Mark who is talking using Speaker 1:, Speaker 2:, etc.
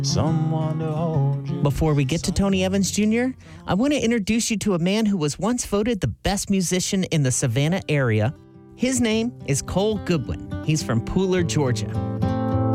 Speaker 1: Someone to hold you.
Speaker 2: Before we get to Tony Evans Jr., I want to introduce you to a man who was once voted the best musician in the Savannah area. His name is Cole Goodwin. He's from Pooler, Georgia.